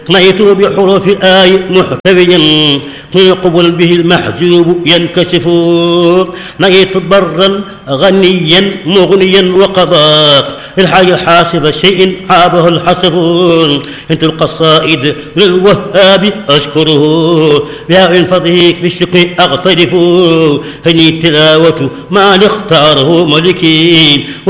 نيت بحروف آي محتويا قبل به المحجوب ينكشف نيت برا غنيا مغنيا وقضاء الحي حاسب شيء عابه الحسب انت القصائد للوهاب أشكره بها فضيك بالشق أغترف هني التلاوة ما اختاره ملكي